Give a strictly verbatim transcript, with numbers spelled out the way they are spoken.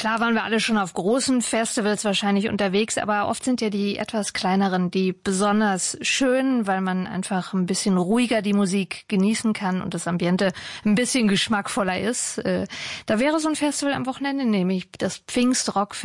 Klar waren wir alle schon auf großen Festivals wahrscheinlich unterwegs, aber oft sind ja die etwas kleineren die besonders schön, weil man einfach ein bisschen ruhiger die Musik genießen kann und das Ambiente ein bisschen geschmackvoller ist. Da wäre so ein Festival am Wochenende, nämlich das Pfingstrock